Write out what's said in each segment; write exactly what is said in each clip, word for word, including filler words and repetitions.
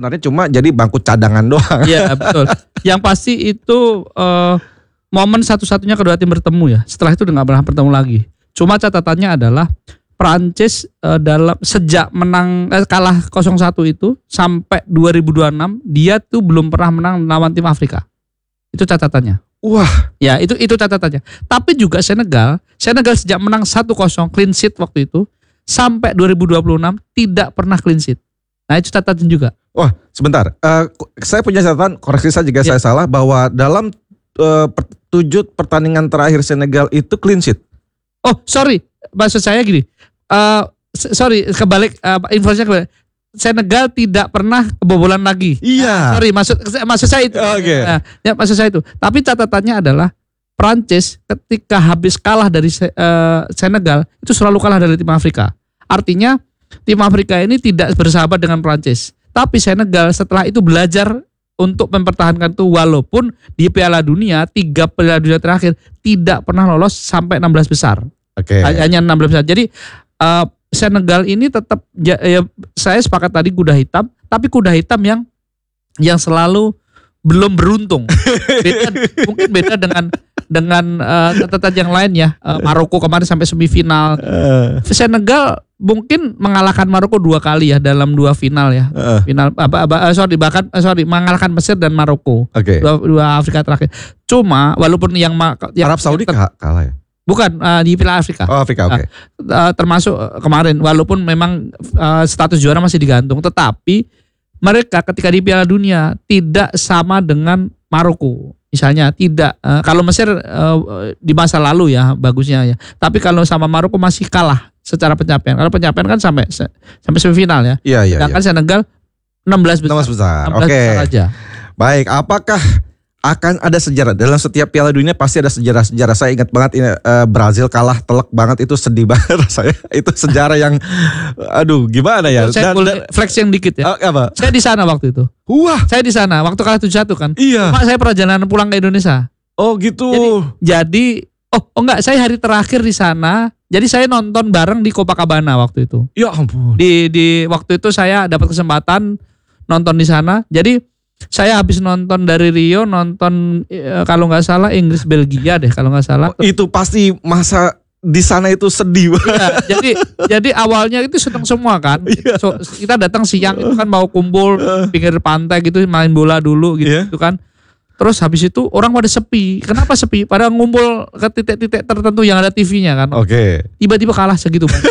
sebenarnya cuma jadi bangku cadangan doang. Iya betul. Yang pasti itu uh, momen satu-satunya kedua tim bertemu ya. Setelah itu udah nggak pernah bertemu lagi. Cuma catatannya adalah Prancis uh, dalam sejak menang eh, kalah nol satu itu sampai dua ribu dua puluh enam dia tuh belum pernah menang lawan tim Afrika. Itu catatannya. Wah, ya itu itu catatannya. Tapi juga Senegal, Senegal sejak menang satu kosong clean sheet waktu itu sampai dua ribu dua puluh enam tidak pernah clean sheet. Nah, itu catatan juga. Wah, sebentar. Uh, saya punya catatan, koreksi saya jika ya. saya salah, bahwa dalam uh, per, tujuh pertandingan terakhir Senegal itu clean sheet. Oh, sorry. Maksud saya gini. Uh, sorry, kebalik uh, infonya kebalik. Senegal tidak pernah kebobolan lagi. Iya. Sorry, maksud maksud saya itu. Oke. Okay. Nah, ya maksud saya itu. Tapi catatannya adalah Prancis ketika habis kalah dari uh, Senegal itu selalu kalah dari tim Afrika. Artinya tim Afrika ini tidak bersahabat dengan Prancis. Tapi Senegal setelah itu belajar untuk mempertahankan itu walaupun di Piala Dunia tiga Piala Dunia terakhir tidak pernah lolos sampai enam belas besar. Oke. Okay. Hanya enam belas besar. Jadi uh, Senegal ini tetap ya, ya, saya sepakat tadi kuda hitam, tapi kuda hitam yang yang selalu belum beruntung. Beda, mungkin beda dengan dengan uh, catatan yang lain ya. Uh, Maroko kemarin sampai semifinal. Uh. Senegal mungkin mengalahkan Maroko dua kali ya dalam dua final ya. Uh. Final apa, apa sorry bahkan sorry mengalahkan Mesir dan Maroko. Okay. Dua, dua Afrika terakhir. Cuma walaupun yang, yang Arab Saudi ter- kalah ya. Bukan uh, di Piala Afrika. Oh, Afrika, oke. Okay. Uh, termasuk uh, kemarin walaupun memang uh, status juara masih digantung, tetapi mereka ketika di Piala Dunia tidak sama dengan Maroko. Misalnya tidak uh, kalau Mesir uh, di masa lalu ya bagusnya ya. Tapi kalau sama Maroko masih kalah secara pencapaian. Kalau pencapaian kan sampai sampai semifinal ya. Iya, iya. Sedangkan iya. Senegal enam belas besar. enam belas besar. enam belas oke. besar aja. Baik, apakah akan ada sejarah dalam setiap Piala Dunia pasti ada sejarah-sejarah. Saya ingat banget ini uh, Brazil kalah telak banget, itu sedih banget rasanya. Itu sejarah yang aduh gimana ya. Saya dan, boleh dan, flex yang dikit ya. Uh, apa? Saya di sana waktu itu. Wah, saya di sana waktu kalah tujuh satu kan. Iya. Cuma saya perjalanan pulang ke Indonesia. Oh gitu. Jadi, jadi oh, oh enggak, saya hari terakhir di sana. Jadi saya nonton bareng di Copacabana waktu itu. Ya ampun. Di di waktu itu saya dapat kesempatan nonton di sana. Jadi saya habis nonton dari Rio, nonton e, kalau nggak salah Inggris Belgia deh kalau nggak salah. Oh, itu pasti masa di sana itu sedih banget. Ya, jadi jadi awalnya itu seneng semua kan. Yeah. So, kita datang siang itu kan mau kumpul pinggir pantai gitu main bola dulu gitu, yeah. gitu kan. Terus habis itu orang pada sepi. Kenapa sepi? Pada ngumpul ke titik-titik tertentu yang ada T V-nya kan. Oke. Okay. Tiba-tiba kalah segitu banyak.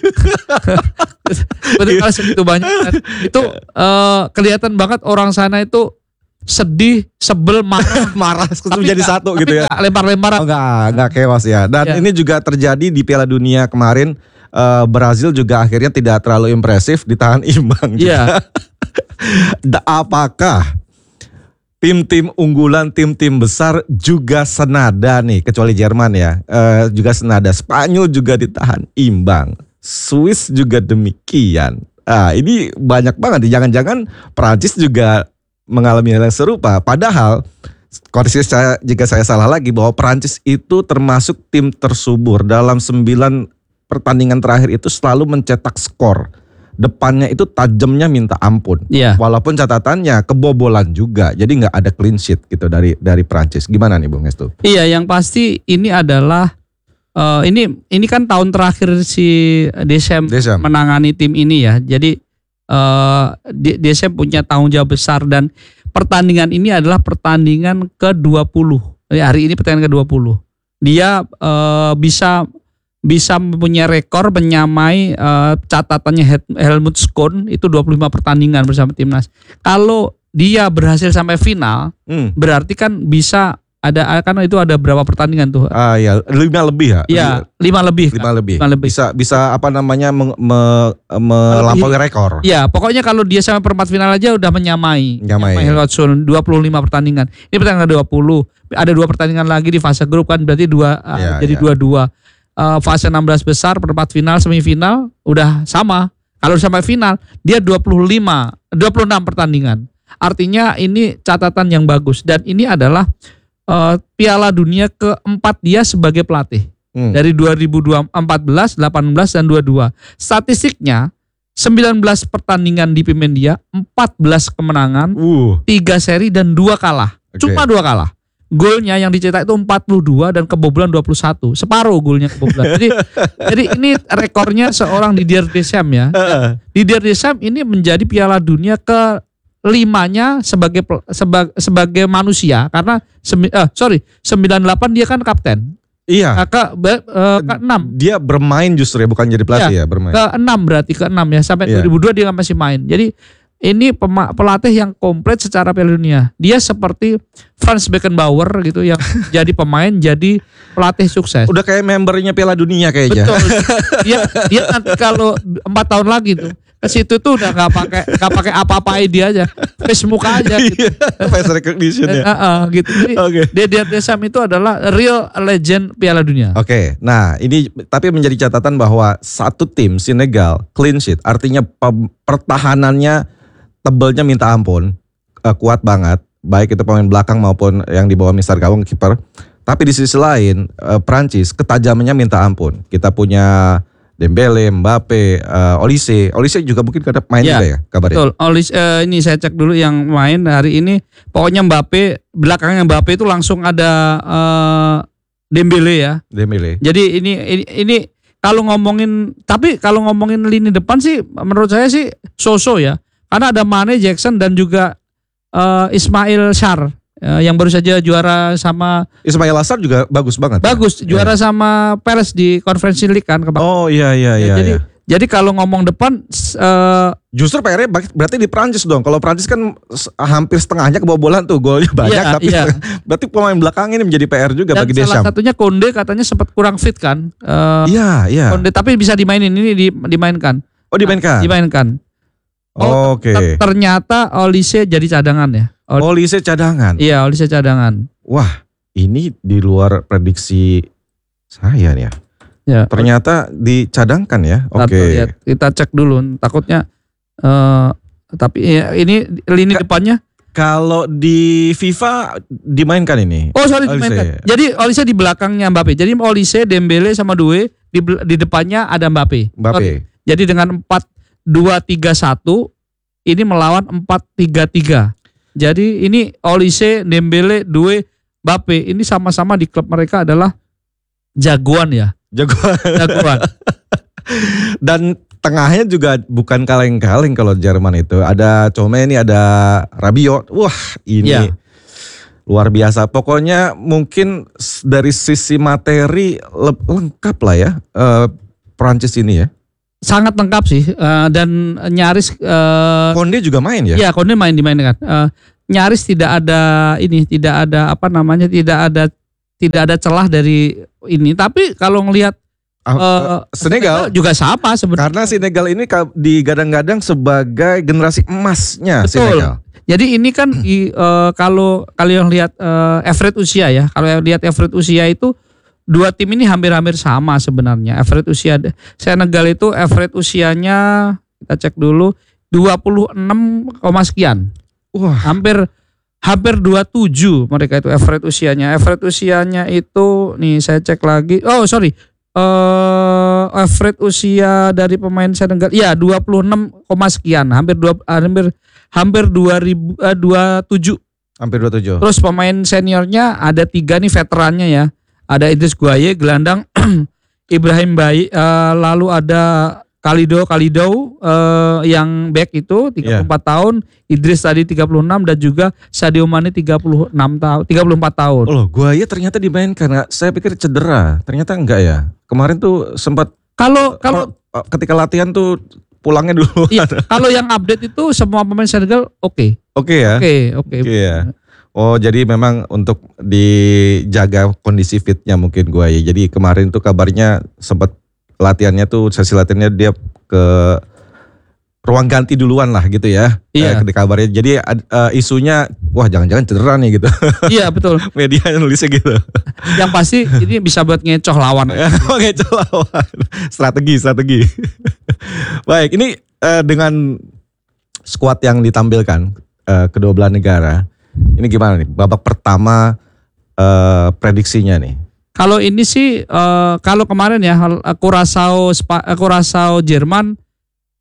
Tiba-tiba kalah segitu banyak. Kan. Itu uh, kelihatan banget orang sana itu sedih, sebel, marah, marah jadi enggak, satu gitu ya. Lempar-lemparan. Oh, enggak, enggak kewas ya. Dan ya. Ini juga terjadi di Piala Dunia kemarin. Uh, Brazil juga akhirnya tidak terlalu impresif, ditahan imbang. Iya. Apakah tim-tim unggulan, tim-tim besar juga senada nih, kecuali Jerman ya, uh, juga senada. Spanyol juga ditahan imbang, Swiss juga demikian. Ah, ini banyak banget. Jangan-jangan Prancis juga mengalami hal yang serupa. Padahal, koreksi saya jika saya salah lagi, bahwa Prancis itu termasuk tim tersubur dalam sembilan pertandingan terakhir itu selalu mencetak skor. Depannya itu tajamnya minta ampun. Iya. Walaupun catatannya kebobolan juga. Jadi nggak ada clean sheet gitu dari dari Prancis. Gimana nih Bung Estu? Iya, yang pasti ini adalah uh, ini ini kan tahun terakhir si Deschamps Deschamps menangani tim ini ya. Jadi uh, Deschamps punya tanggung jawab besar dan pertandingan ini adalah pertandingan ke dua puluh. Hari ini pertandingan ke dua puluh. Dia uh, bisa bisa mempunyai rekor menyamai uh, catatannya Helmut Schön itu dua puluh lima pertandingan bersama timnas. Kalau dia berhasil sampai final, hmm. berarti kan bisa ada kan itu ada berapa pertandingan tuh? Ah ya, lima lebih ya. Iya, lima lebih. Lima kan? lebih. Lima lebih. Bisa bisa apa namanya me, me, melampaui rekor. Iya, pokoknya kalau dia sampai perempat final aja udah menyamai. Menyamai. Helmut Schön dua puluh lima pertandingan. Ini pertandingan dua puluh. Ada dua pertandingan lagi di fase grup kan berarti dua ya, uh, jadi dua-dua. Ya. Uh, fase enam belas besar, perempat final, semifinal udah sama. Kalau sampai final dia dua puluh lima, dua puluh enam pertandingan. Artinya ini catatan yang bagus dan ini adalah uh, Piala Dunia keempat dia sebagai pelatih. Hmm. Dari dua ribu empat belas, delapan belas dan dua puluh dua. Statistiknya sembilan belas pertandingan dipimpin dia, empat belas kemenangan, Uh. tiga seri dan dua kalah. Oke. Cuma dua kalah. Golnya yang dicetak itu empat puluh dua dan kebobolan dua puluh satu. Separuh golnya kebobolan. Jadi jadi ini rekornya seorang Didier Deschamps ya. Didier Deschamps ini menjadi Piala Dunia ke limanya sebagai sebagai, sebagai manusia karena semi, eh, sorry sembilan puluh delapan dia kan kapten. Iya. Ke, uh, ke enam. Dia bermain justru ya, bukan jadi pelatih ya, ya bermain. Ke enam berarti ke enam ya sampai Iya. dua ribu dua dia masih main. Jadi ini pema- pelatih yang komplit secara Piala Dunia. Dia seperti Franz Beckenbauer gitu yang jadi pemain jadi pelatih sukses. Udah kayak membernya Piala Dunia kayaknya. Betul. Dia dia nanti kalau empat tahun lagi tuh ke situ tuh udah nggak pakai nggak pakai apa-apa dia aja, face muka aja gitu. Face recognition ya. Eh, uh, uh, gitu. Jadi Oke. Didier Deschamps itu adalah real legend Piala Dunia. Oke, nah ini tapi menjadi catatan bahwa satu tim Senegal clean sheet, artinya pem- pertahanannya tebelnya minta ampun, eh, kuat banget, baik itu pemain belakang maupun yang di bawah mister gawang kiper. Tapi di sisi lain eh, Prancis ketajamannya minta ampun. Kita punya Dembele, Mbappe, uh, Olise, Olise juga mungkin kada main Ya, juga ya kabarnya. Betul. Olise eh, ini saya cek dulu yang main hari ini. Pokoknya Mbappe belakangnya Mbappe itu langsung ada eh, Dembele ya. Dembele. Jadi ini ini, ini kalau ngomongin tapi kalau ngomongin lini depan sih menurut saya sih so-so ya. Karena ada Mane, Jackson dan juga eh, Ismail Sarr eh, yang baru saja juara sama Ismail Assar juga bagus banget. bagus ya? juara Ya. sama Perez di Conference League kan kemarin. Oh iya iya Ya, iya. jadi iya. jadi kalau ngomong depan eh, Justru P R berarti di Prancis dong. Kalau Prancis kan s- hampir setengahnya kebobolan tuh, golnya banyak, Iya, tapi iya. berarti pemain belakang ini menjadi P R juga dan bagi salah Deschamps. satunya Konde katanya sempat kurang fit kan. Eh, Iya iya. Konde tapi bisa dimainin ini di, dimainkan. Oh dimainkan. Dimainkan. Oh, Oke. ter- ternyata Olise jadi cadangan ya. Ol- Olise cadangan. Iya, Olise cadangan. Wah, ini di luar prediksi saya nih ya. Ya. Ternyata dicadangkan ya. Ntar Oke. lihat, kita cek dulu. Takutnya eh tapi ya, ini lini Ka- depannya. Kalau di FIFA dimainkan ini. Oh sorry Olise. dimainkan. Jadi Olise di belakangnya Mbappe. Jadi Olise, Dembele sama Doué di bel- di depannya ada Mbappe. Mbappe. Sorry. Jadi dengan empat dua tiga satu ini melawan empat tiga tiga. Jadi ini Olise, Dembele, Doué, Mbappe ini sama-sama di klub mereka adalah jagoan ya. Jagoan. Jagoan. Dan tengahnya juga bukan kaleng-kaleng kalau Jerman itu. Ada Tchouaméni, ada Rabiot. Wah, ini Iya. luar biasa. Pokoknya mungkin s- dari sisi materi le- lengkap lah ya eh, Prancis ini ya. Sangat lengkap sih eh, dan nyaris eh, Konde juga main ya? ya Konde main dimainkan. Eh, nyaris tidak ada ini, tidak ada apa namanya, tidak ada tidak ada celah dari ini. Tapi kalau ngelihat Ah, eh, eh, Senegal. juga sama sebenarnya. Karena Senegal ini ka- digadang-gadang sebagai generasi emasnya Betul. Senegal. Jadi ini kan i- eh, kalau kalau yang lihat eh, average usia ya, kalau yang lihat average usia itu dua tim ini hampir-hampir sama sebenarnya. Average usia Senegal itu average usianya kita cek dulu dua puluh enam, sekian. Wah, Hampir hampir dua puluh tujuh mereka itu average usianya. Average usianya itu nih saya cek lagi. Oh, sorry. Eh average usia dari pemain Senegal ya dua puluh enam, sekian, hampir dua hampir hampir dua ribu eh, dua puluh tujuh. hampir dua puluh tujuh. Terus pemain seniornya ada tiga nih veterannya ya. Ada Idris Guaye gelandang, Ibrahim Bayi, eh, lalu ada Kalido Kalido eh, yang back itu tiga puluh empat tahun, Idris tadi tiga puluh enam dan juga Sadio Mane tiga puluh enam tahun, tiga puluh empat tahun. Oh loh, gua ya ternyata dimainkan. Nggak- Saya pikir cedera. Ternyata enggak ya. Kemarin tuh sempat Kalau kalau oh, ketika latihan tuh pulangnya dulu. iya, kalau yang update itu semua pemain Senegal oke. Oke ya. Oke, oke. Oke ya. Oh jadi memang untuk dijaga kondisi fitnya mungkin gua ya. Jadi kemarin tuh kabarnya sempat latihannya tuh sesi latihannya dia ke ruang ganti duluan lah gitu ya. Iya. Eh, di kabarnya. Jadi ad- eh, isunya wah jangan-jangan cedera nih gitu. Iya betul. Media nulisnya gitu. Yang pasti ini bisa buat ngecoh lawan. Oke lawan. Strategi, strategi. Baik, ini eh, dengan skuad yang ditampilkan eh, kedua belah negara. Ini gimana nih? Babak pertama eh, prediksinya nih. Kalau ini sih eh, kalau kemarin ya Curaçao Spa- eh, Curaçao Jerman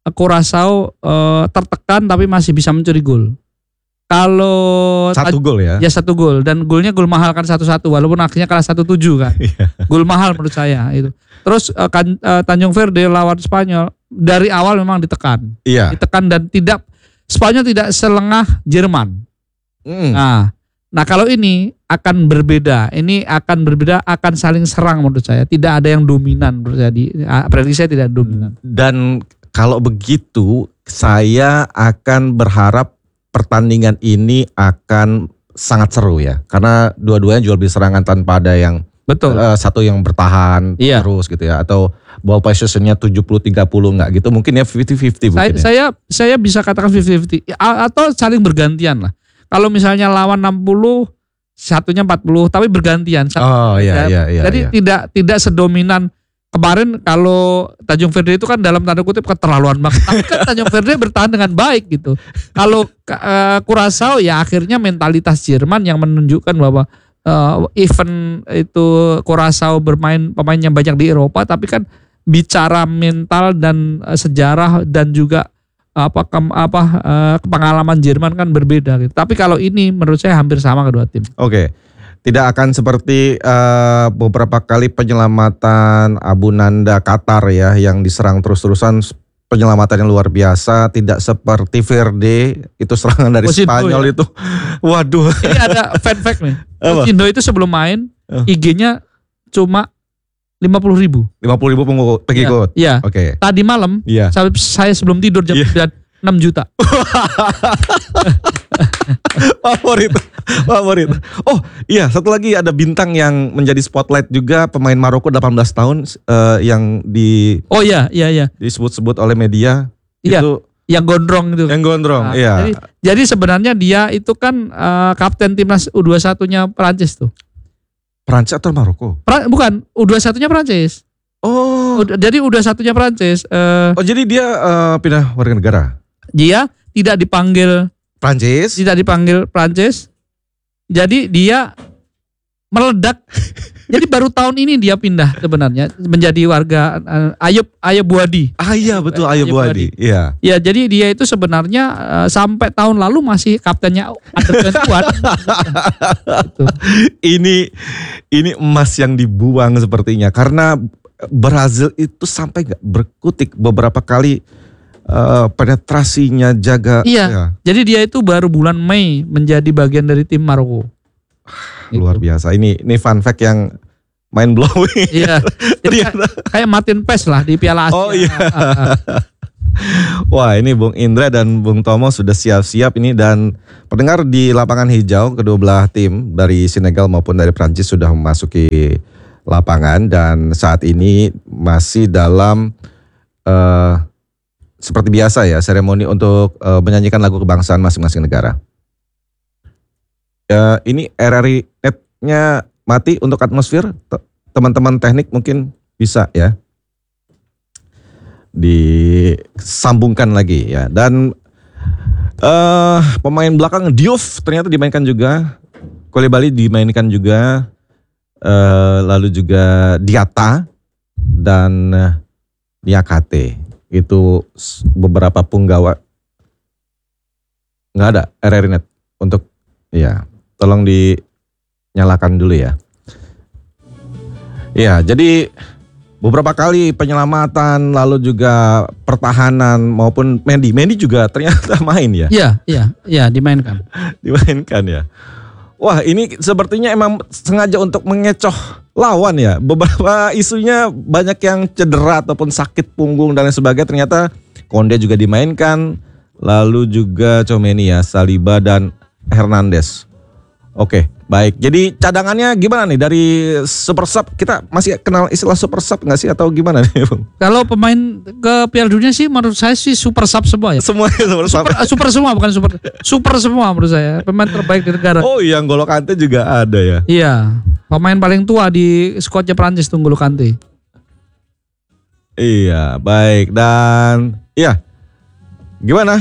Curaçao uh, tertekan tapi masih bisa mencuri gol. Kalau Satu gol ya. Ya satu gol, dan golnya gol mahal kan satu satu walaupun akhirnya kalah satu tujuh kan. Gol mahal menurut saya itu. Terus uh, kan, uh, Tanjung Verde lawan Spanyol dari awal memang ditekan. Iya. Ditekan dan tidak Spanyol tidak selengah Jerman. Mm. Nah, nah kalau ini akan berbeda. Ini akan berbeda, akan saling serang menurut saya. Tidak ada yang dominan menurut saya. Di, prediksi saya tidak dominan. Dan kalau begitu saya akan berharap pertandingan ini akan sangat seru ya. Karena dua-duanya jual beli serangan tanpa ada yang betul. Uh, satu yang bertahan iya. terus gitu ya. Atau ball possessionnya tujuh puluh tiga puluh enggak gitu. Mungkin ya lima puluh lima puluh mungkin saya, ya. Saya saya bisa katakan lima puluh lima puluh atau saling bergantian lah. Kalau misalnya lawan enam puluh, satunya empat puluh tapi bergantian. Oh iya iya iya. Jadi iya. tidak tidak sedominan kemarin. Kalau Tanjung Verde itu kan dalam tanda kutip keterlaluan banget. Tapi kan Tanjung Verde bertahan dengan baik gitu. Kalau uh, Curaçao ya akhirnya mentalitas Jerman yang menunjukkan bahwa uh, event itu Curaçao bermain pemainnya banyak di Eropa, tapi kan bicara mental dan uh, sejarah dan juga apa ke, apa uh, pengalaman Jerman kan berbeda gitu. Tapi kalau ini menurut saya hampir sama kedua tim. Oke. Okay. Tidak akan seperti uh, beberapa kali penyelamatan Abu Nanda Qatar ya yang diserang terus-terusan, penyelamatan yang luar biasa. Tidak seperti Verde itu serangan dari Mosindo, Spanyol ya? Itu. Waduh. Ini ada fun fact nih. Apa? Mosindo itu sebelum main uh. I G-nya cuma lima puluh ribu. lima puluh ribu pengikut. Iya. Oke. Okay. Tadi malam yeah. saya, saya sebelum tidur jam yeah. enam juta. Favorit, favorit. Oh iya, satu lagi ada bintang yang menjadi spotlight juga, pemain Maroko delapan belas tahun uh, yang di Oh iya, iya, iya. disebut-sebut oleh media iya, itu yang gondrong itu. Yang gondrong, nah, iya. Jadi, jadi sebenarnya dia itu kan uh, kapten timnas U dua puluh satu-nya Prancis tuh. Prancis atau Maroko? Pra, bukan, U dua puluh satu-nya Prancis. Oh. Udah, jadi U dua puluh satu-nya Prancis. Uh, oh jadi dia uh, pindah warga negara? Dia tidak dipanggil Prancis, tidak dipanggil Prancis. Jadi dia meledak. Jadi baru tahun ini dia pindah sebenarnya menjadi warga uh, Ayub Ayub Buadi. Ah iya betul Ayub Buadi. Iya. Ya jadi dia itu sebenarnya uh, sampai tahun lalu masih kaptennya under dua puluh satu. Ini ini emas yang dibuang sepertinya karena Brazil itu sampai nggak berkutik beberapa kali. Uh, penetrasinya jaga. Iya. Ya. Jadi dia itu baru bulan Mei menjadi bagian dari tim Maroko. Luar gitu. Biasa. Ini ini fun fact yang mind blowing. Iya. Jadi kayak Martin Pes lah di Piala Asia. Oh iya. Wah ini Bung Indra dan Bung Tomo sudah siap-siap ini, dan pendengar di lapangan hijau kedua belah tim dari Senegal maupun dari Prancis sudah memasuki lapangan dan saat ini masih dalam uh, seperti biasa ya, seremoni untuk uh, menyanyikan lagu kebangsaan masing-masing negara. Uh, ini R R I net-nya mati untuk atmosfer. Teman-teman teknik mungkin bisa ya disambungkan lagi ya. Dan uh, pemain belakang Diouf ternyata dimainkan juga, Koulibaly dimainkan juga, uh, lalu juga Diatta dan uh, Niakate. Itu beberapa punggawa. Nggak ada R R I net untuk, ya tolong dinyalakan dulu ya. Ya jadi beberapa kali penyelamatan lalu juga pertahanan maupun Mendy. Mendy juga ternyata main ya. Iya, iya, iya dimainkan. Dimainkan ya. Wah ini sepertinya emang sengaja untuk mengecoh lawan ya. Beberapa isunya banyak yang cedera ataupun sakit punggung dan lain sebagainya. Ternyata Konde juga dimainkan. Lalu juga Tchouaméni ya, Saliba dan Hernandez. Oke baik, jadi cadangannya gimana nih dari Super Sub? Kita masih kenal istilah Super Sub gak sih atau gimana nih Bung? Kalau pemain ke Piala Dunia sih menurut saya sih Super Sub semua ya. Semuanya Super Sub. Super, super semua bukan super. Super semua menurut saya. Pemain terbaik di negara. Oh iya, N'Golo Kante juga ada ya. Iya, pemain paling tua di skuadnya Prancis tuh N'Golo Kante. Iya, baik dan iya. Gimana?